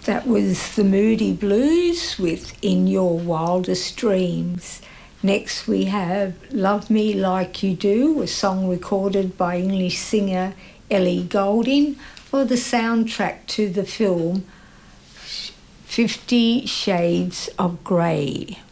That was the Moody Blues with In Your Wildest Dreams. Next we have Love Me Like You Do, a song recorded by English singer Ellie Goulding for the soundtrack to the film 50 Shades of Grey.